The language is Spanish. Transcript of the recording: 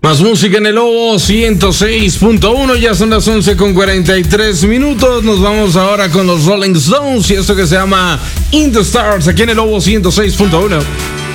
Más música en el Lobo 106.1, ya son las 11:43. Nos vamos ahora con los Rolling Stones y esto que se llama In the Stars, aquí en el Lobo 106.1.